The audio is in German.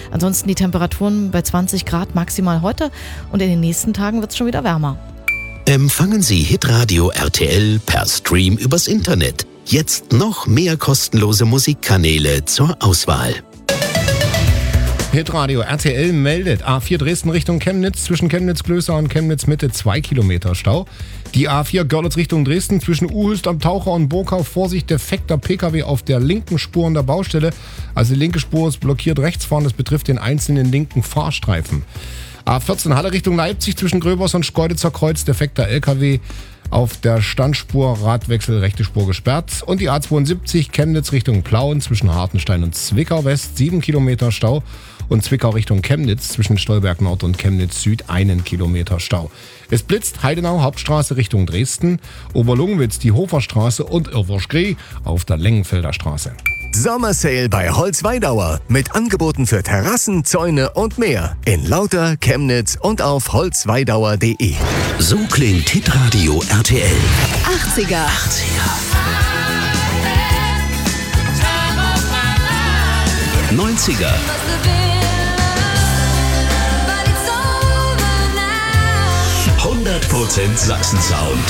Ansonsten die Temperaturen bei 20 Grad maximal heute und in den nächsten Tagen wird es schon wieder wärmer. Empfangen Sie Hitradio RTL per Stream übers Internet. Jetzt noch mehr kostenlose Musikkanäle zur Auswahl. Hitradio RTL meldet A4 Dresden Richtung Chemnitz, zwischen Chemnitz-Klößer und Chemnitz-Mitte 2 Kilometer Stau. Die A4 Görlitz Richtung Dresden, zwischen Uhülst am Taucher und Burkau, Vorsicht, defekter PKW auf der linken Spur an der Baustelle. Also die linke Spur ist blockiert rechts vorne, das betrifft den einzelnen linken Fahrstreifen. A14 Halle Richtung Leipzig, zwischen Gröbers und Schkeuditzer Kreuz, defekter LKW auf der Standspur, Radwechsel, rechte Spur gesperrt. Und die A72 Chemnitz Richtung Plauen, zwischen Hartenstein und Zwickau West, 7 Kilometer Stau. Und Zwickau Richtung Chemnitz, zwischen Stolberg Nord und Chemnitz Süd, 1 Kilometer Stau. Es blitzt Heidenau Hauptstraße Richtung Dresden, Oberlungwitz die Hoferstraße und Irverschgree auf der Lengenfelder Straße. Sommersale bei Holzweidauer mit Angeboten für Terrassen, Zäune und mehr in Lauter, Chemnitz und auf holzweidauer.de. So klingt Hitradio RTL. 80er. 90er. 100% Sachsen-Sound.